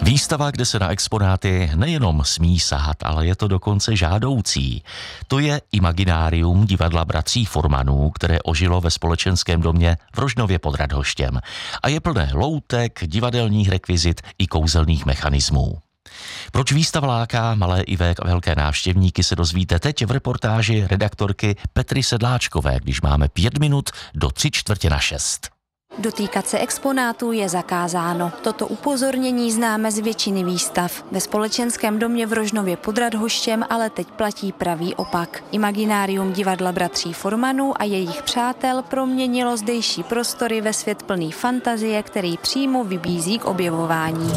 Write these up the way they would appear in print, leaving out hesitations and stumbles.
Výstava, kde se na exponáty nejenom smí sahat, ale je to dokonce žádoucí. To je Imaginárium divadla bratří Formanů, které ožilo ve Společenském domě v Rožnově pod Radhoštěm a je plné loutek, divadelních rekvizit i kouzelných mechanismů. Proč výstava láká malé i velké návštěvníky, se dozvíte teď v reportáži redaktorky Petry Sedláčkové, když máme 5 minut do 5:45. Dotýkat se exponátů je zakázáno. Toto upozornění známe z většiny výstav. Ve Společenském domě v Rožnově pod Radhoštěm ale teď platí pravý opak. Imaginárium divadla bratří Formanů a jejich přátel proměnilo zdejší prostory ve svět plný fantazie, který přímo vybízí k objevování.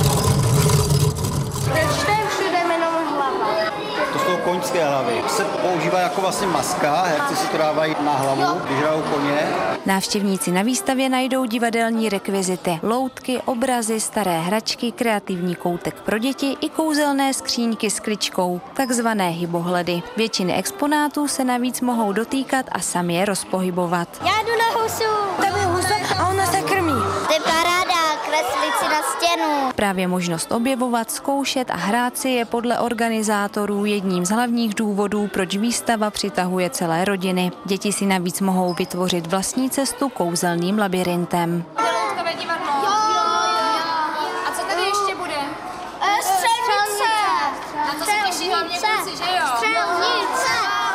To jsou koňské hlavy. Se používá jako vlastně maska, herci si to dávají na hlavu, když hrajou koně. Návštěvníci na výstavě najdou divadelní rekvizity, loutky, obrazy, staré hračky, kreativní koutek pro děti i kouzelné skříňky s kličkou, takzvané hybohledy. Většiny exponátů se navíc mohou dotýkat a sami je rozpohybovat. Já jdu na husu. Tam je husa a ona se krmí. To je paráda, kreslit si na stěnu. Právě možnost objevovat, zkoušet a hrát si je podle organizátorů jedním z hlavních důvodů, proč výstava přitahuje celé rodiny. Děti si navíc mohou vytvořit vlastní cestu kouzelným labirintem. Loutkavé divadlo. Jo. A co tady ještě bude? Střelnice. Na to se těší hlavně kluci, že jo? Střelnice.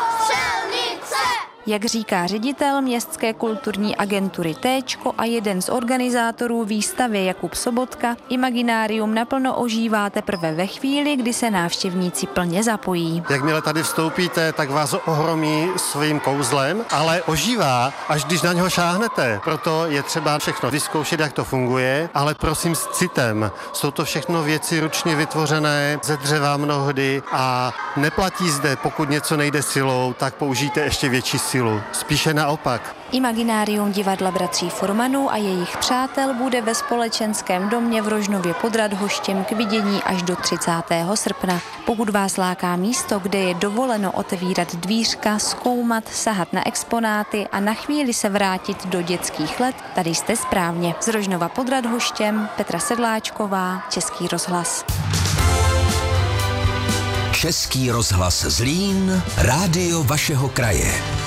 Jak říká ředitel Městské kulturní agentury Téčko a jeden z organizátorů výstavy Jakub Sobotka, Imaginárium naplno ožívá teprve ve chvíli, kdy se návštěvníci plně zapojí. Jakmile tady vstoupíte, tak vás ohromí svým kouzlem, ale ožívá, až když na něho šáhnete. Proto je třeba všechno vyzkoušet, jak to funguje, ale prosím s citem. Jsou to všechno věci ručně vytvořené, ze dřeva mnohdy a neplatí zde, pokud něco nejde silou, tak použijte ještě větší silu. Spíše naopak. Imaginárium divadla bratří Formanů a jejich přátel bude ve Společenském domě v Rožnově pod Radhoštěm k vidění až do 30. srpna. Pokud vás láká místo, kde je dovoleno otevírat dvířka, zkoumat, sahat na exponáty a na chvíli se vrátit do dětských let, tady jste správně. Z Rožnova pod Radhoštěm, Petra Sedláčková, Český rozhlas. Český rozhlas Zlín, rádio vašeho kraje.